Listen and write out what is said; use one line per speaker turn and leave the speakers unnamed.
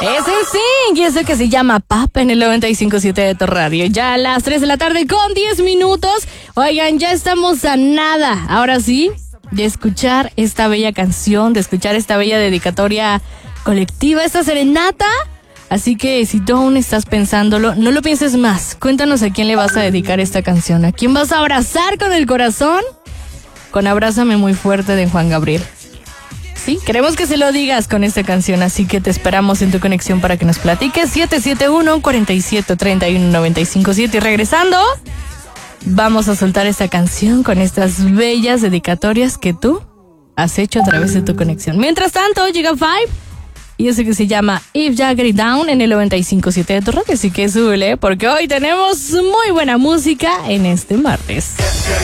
Es NSYNC y eso que se llama Papa en el 95.7 de tu radio. Ya a las 3 de la tarde con 10 minutos. Oigan, ya estamos a nada, ahora sí, de escuchar esta bella canción, de escuchar esta bella dedicatoria colectiva, esta serenata. Así que si tú aún estás pensándolo, no lo pienses más. Cuéntanos a quién le vas a dedicar esta canción. ¿A quién vas a abrazar con el corazón? Con Abrázame Muy Fuerte de Juan Gabriel. Sí, queremos que se lo digas con esta canción, así que te esperamos en tu conexión para que nos platiques. 771-4731-957. Y regresando, vamos a soltar esta canción con estas bellas dedicatorias que tú has hecho a través de tu conexión. Mientras tanto, llega Five y ese que se llama If Ya Get It Down en el 95.7 de tu radio. Así que súbele, porque hoy tenemos muy buena música en este martes.